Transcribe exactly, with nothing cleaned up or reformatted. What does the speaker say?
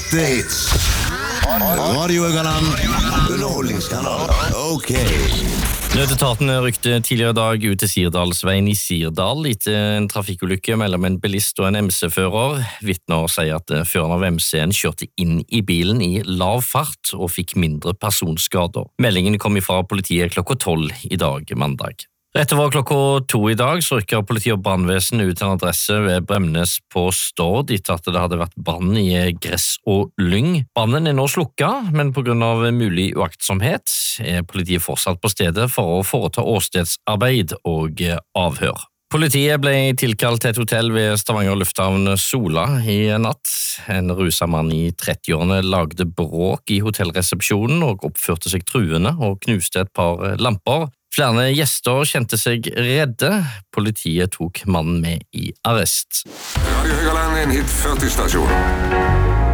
Ekte hits. Radio Øgaland. Underholdningskanal. Ok. Nødetaten rykte tidligere i dag ut til Sirdalsveien i Sirdal etter en trafikkulykke mellom en bilist og en M C-fører. Vitner sier at føreren av M C-en kjørte inn i bilen i lav fart og fikk mindre personskader. Meldingen kom ifra politiet klokka tolv i dag, mandag. Rett over klokka to i dag så rykker politi og brannvesen ut en adresse ved Bremnes på Stord etter at det hadde vært brann i gress og lyng. Brannen er nå slukka, men på grunn av mulig uaktsomhet er politiet fortsatt på stedet for å foreta åstedsarbeid og avhør. Politiet ble tilkalt til et hotell ved Stavanger lufthavn Sola i natt. En rusa mann i trettiårene lagde bråk i hotellresepsjonen og oppførte seg truende og knuste et par lamper. Flere gjester kjente seg redde. Politiet tok mannen med i arrest. Radio Høgaland er en hit førti stasjon.